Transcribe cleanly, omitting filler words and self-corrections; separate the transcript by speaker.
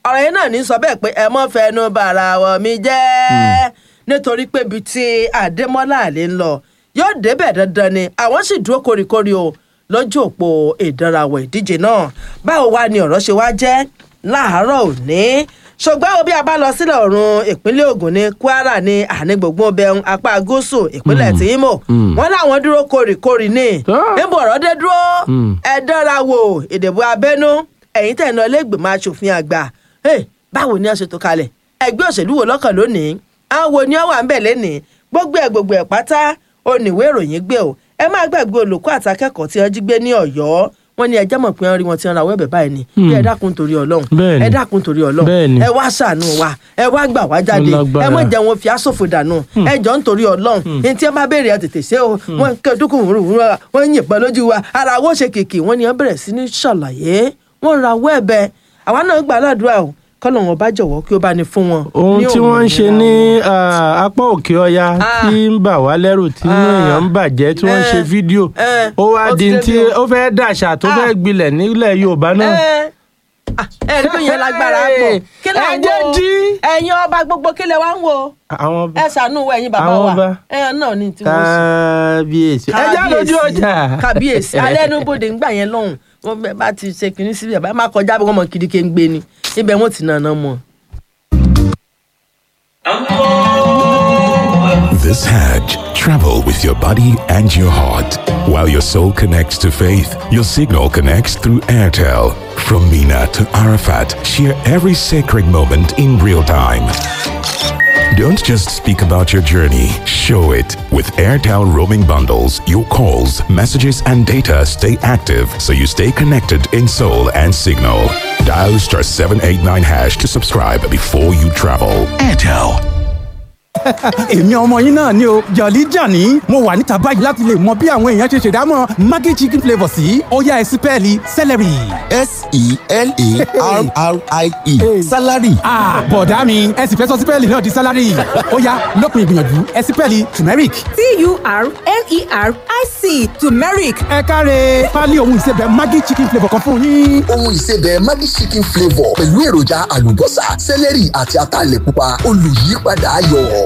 Speaker 1: ọ̀rọ̀ yẹn náà ní sọ bẹ́ẹ̀ pé ẹ mọ́ fẹnu bàrà wọ̀ mí jẹ́ nítorí pé ibi tí Adémọ́lá Àlè ń lọ yóò débẹ̀ dandan ni àwọn sì dúró kórìkórì o lójú òpó ìdánrawò ìdíje náà. Báwo wá ni ọ̀rọ̀ ṣe wá jẹ́ láàárọ̀ òní? Ṣùgbọ́n o bí a bá lọ sílẹ̀ oòrùn ìpínlẹ̀ Ògùn ní Kwara ní ànígbògbò bẹun apá gúúsù ìpínlẹ̀ tí Imo wọ́n láwọn dúró kórìkórì ní níbo ọ̀rọ̀ dé dúró ẹ̀dánrawò ìdìbò abẹ́nú ẹ̀yìn tẹ̀nà ilé-ìgbìmọ̀ aṣòfin àgbà báwo ni a ṣe tó kalẹ̀ ẹgbẹ́ òṣèlú wo lọ́kàn lónìí àwọn wo ni ó wà ń bẹ̀ lẹ́nìí gbogbo ẹ̀ pátá oníwé ìròyìn gbé o ẹ má gbàgbé olùkọ́ àtàkẹ́kọ̀ọ́ tí wọ́n jí gbé ní Ọ̀yọ́ wọ́n ní ẹjẹ́ mọ̀ pé wọ́n rí wọn tí wọ́n ra wẹ́ẹ̀bẹ̀ báyìí ni bí ẹ dákun torí Ọlọ́run ẹ dákun torí Ọlọ́run ẹ wá ṣàánú wa ẹ wá gbà wá jáde ẹ mọ̀ jẹ́ wọn fi aṣòfò dànù ẹ jọ ń torí Ọlọ́run ní tí ẹ bá béèrè ẹ tètè ṣe o wọ́n kẹ́ dúkùn wúrúwúrú wọ́n ń yìnbọn lójú wa ara owó ṣe kìkì wọ́n ní wọ́n bẹ̀rẹ̀ sí ní ṣàlàyé wọ́n ra wẹ́ẹ̀bẹ̀ àwa náà gbà ládùúrà o kọ́lọ̀ wọn bá jọ̀wọ́ kí ó bá ní fún wọn.
Speaker 2: ohun tí wọ́n ń ṣe ní apá òkè ọya tí ń bà wá lẹ́rù tí èèyàn ń bàjẹ́ tí wọ́n ń ṣe fídíò ó wá di tí ó fẹ́ dàṣà tó fẹ́ gbilẹ̀ nílẹ̀ Yorùbá náà.
Speaker 1: ẹ̀rí pé yẹn lágbára pọ̀ kí lè ń wo ẹ̀yin ọba gbogbo kí lè wá ń wo ẹ ṣàánú wo ẹ̀yin bàbá wa ẹ̀yin náà ní tí wọ́n sọ.
Speaker 2: kábíyèsí ẹ já lójú ọjà.
Speaker 1: kábíyèsí alẹ́ inú bòde ńgbà yẹn lọ́hùn wọ́n bá ti ṣe kìnní síbi ẹ̀ bá má kọjá bí wọ́n mọ̀ kiri ké ń gbé ni ibẹ̀ wọ́n ti nànà mọ́.
Speaker 3: This Hajj, travel with your body and your heart. While your soul connects to faith, your signal connects through Airtel. From Mina to Arafat, share every sacred moment in real time. Don't just speak about your journey, show it. With Airtel roaming bundles, your calls, messages, and data stay active so you stay connected in soul and signal. Dial *789# to subscribe before you travel. Airtel.
Speaker 4: èmi ọmọ yín náà ni o Jolly Johnny mo wà níta báyìí láti lè mọ bí àwọn èèyàn ṣe ṣèdámọ̀ Maggi chicken flavour sí ó yá ẹ sípẹ́ẹ̀lì celery.
Speaker 5: S-E-L-A-R-R-I-E salary.
Speaker 4: bọ̀dá mi ẹ sì fẹ́ sọ sípẹ́ẹ̀lì náà di salary ó yá lópin ìgbìyànjú ẹ sípẹ́ẹ̀lì turmeric.
Speaker 6: T-U-R-M-E-R-I-C turmeric.
Speaker 4: ẹ káre pálí ohun ìsebẹ̀ Maggi chicken flavour kan fún yín.
Speaker 5: ohun ìsebẹ̀ Maggi chicken flavour pẹ̀lú èròjà àlùbọ́sà celery àti ataalẹ̀ pupa olùyípadà ayọ̀.